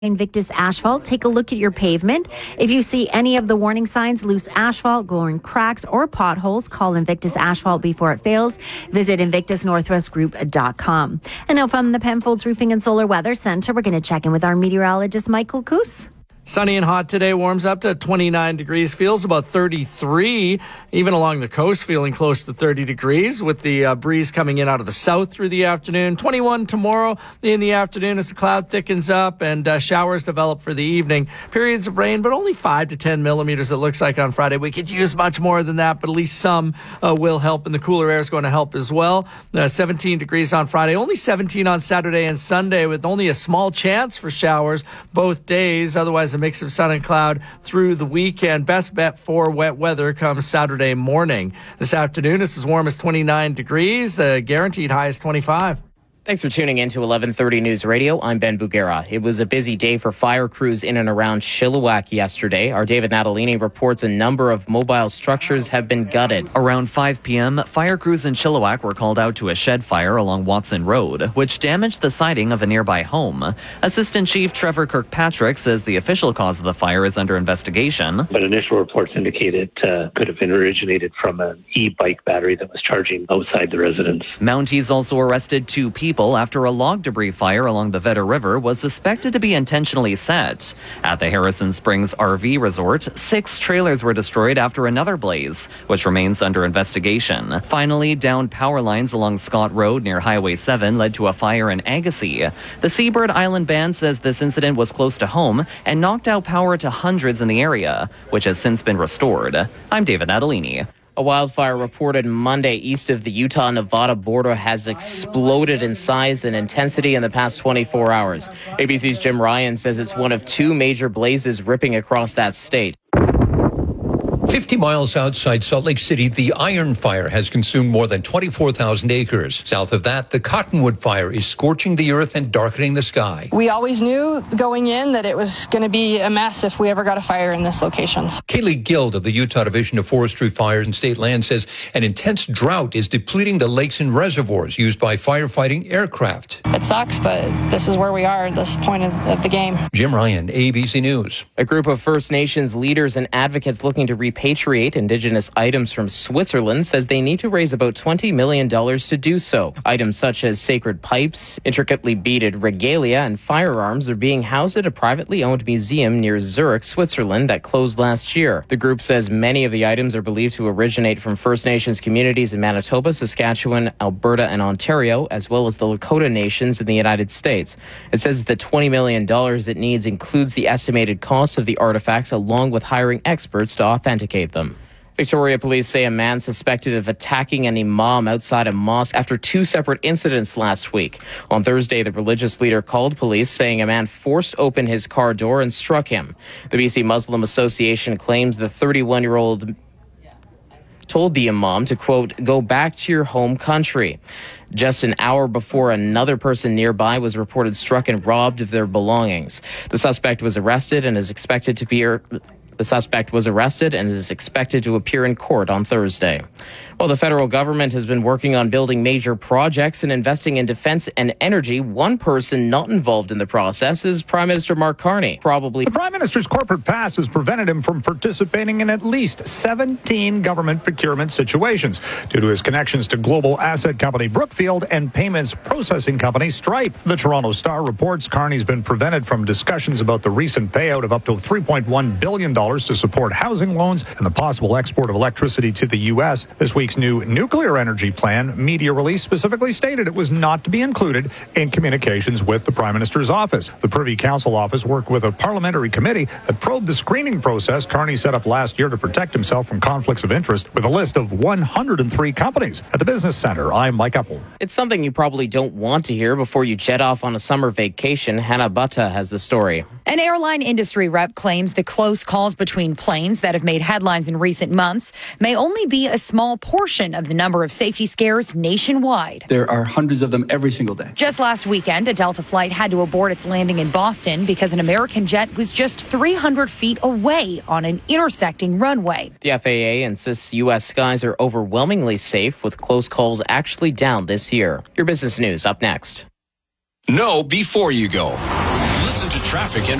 Invictus Asphalt, take a look at your pavement. If you see any of the warning signs, loose asphalt, glowing cracks, or potholes, call Invictus Asphalt before it fails. Visit InvictusNorthwestGroup.com. And now from the Penfolds Roofing and Solar Weather Center, we're going to check in with our meteorologist, Michael Coos. Sunny and hot today, warms up to 29 degrees, feels about 33, even along the coast, feeling close to 30 degrees with the breeze coming in out of the south through the afternoon. 21 tomorrow in the afternoon as the cloud thickens up and showers develop for the evening. Periods of rain, but only 5 to 10 millimeters, it looks like, on Friday. We could use much more than that, but at least some will help, and the cooler air is going to help as well. 17 degrees on Friday, only 17 on Saturday and Sunday, with only a small chance for showers both days. Otherwise, a mix of sun and cloud through the weekend. Best bet for wet weather comes Saturday morning. This afternoon, it's as warm as 29 degrees. The guaranteed high is 25. Thanks for tuning in to 1130 News Radio. I'm Ben Bugera. It was a busy day for fire crews in and around Chilliwack yesterday. Our David Natalini reports a number of mobile structures have been gutted. Around 5 p.m., fire crews in Chilliwack were called out to a shed fire along Watson Road, which damaged the siding of a nearby home. Assistant Chief Trevor Kirkpatrick says the official cause of the fire is under investigation. But initial reports indicate it could have originated from an e-bike battery that was charging outside the residence. Mounties also arrested 2 people after a log debris fire along the Vedder River was suspected to be intentionally set. At the Harrison Springs RV Resort, 6 trailers were destroyed after another blaze, which remains under investigation. Finally, downed power lines along Scott Road near Highway 7 led to a fire in Agassiz. The Seabird Island Band says this incident was close to home and knocked out power to hundreds in the area, which has since been restored. I'm David Natalini. A wildfire reported Monday east of the Utah-Nevada border has exploded in size and intensity in the past 24 hours. ABC's Jim Ryan says it's one of 2 major blazes ripping across that state. 50 miles outside Salt Lake City, the Iron Fire has consumed more than 24,000 acres. South of that, the Cottonwood Fire is scorching the earth and darkening the sky. We always knew going in that it was going to be a mess if we ever got a fire in this location. Kaylee Guild of the Utah Division of Forestry, Fires and State Land says an intense drought is depleting the lakes and reservoirs used by firefighting aircraft. It sucks, but this is where we are at this point of the game. Jim Ryan, ABC News. A group of First Nations leaders and advocates looking to repatriate Indigenous items from Switzerland says they need to raise about $20 million to do so. Items such as sacred pipes, intricately beaded regalia, and firearms are being housed at a privately owned museum near Zurich, Switzerland that closed last year. The group says many of the items are believed to originate from First Nations communities in Manitoba, Saskatchewan, Alberta, and Ontario, as well as the Lakota Nations in the United States. It says the $20 million it needs includes the estimated cost of the artifacts along with hiring experts to authenticate them. Victoria police say a man suspected of attacking an imam outside a mosque after 2 separate incidents last week. On Thursday, the religious leader called police saying a man forced open his car door and struck him. The BC Muslim Association claims the 31-year-old told the imam to, quote, go back to your home country. Just an hour before, another person nearby was reported struck and robbed of their belongings. The suspect was arrested and is expected to appear in court on Thursday. While the federal government has been working on building major projects and investing in defense and energy, one person not involved in the process is Prime Minister Mark Carney. The Prime Minister's corporate past has prevented him from participating in at least 17 government procurement situations due to his connections to global asset company Brookfield and payments processing company Stripe. The Toronto Star reports Carney's been prevented from discussions about the recent payout of up to $3.1 billion to support housing loans and the possible export of electricity to the U.S. This week's new nuclear energy plan media release specifically stated it was not to be included in communications with the Prime Minister's office. The Privy Council office worked with a parliamentary committee that probed the screening process Carney set up last year to protect himself from conflicts of interest with a list of 103 companies. At the Business Center, I'm Mike Epple. It's something you probably don't want to hear before you jet off on a summer vacation. Hannah Butta has the story. An airline industry rep claims the close calls between planes that have made headlines in recent months may only be a small portion of the number of safety scares nationwide. There are hundreds of them every single day. Just last weekend, a Delta flight had to abort its landing in Boston because an American jet was just 300 feet away on an intersecting runway. The FAA insists U.S. skies are overwhelmingly safe, with close calls actually down this year. Your business news up next. Know before you go. Listen to traffic and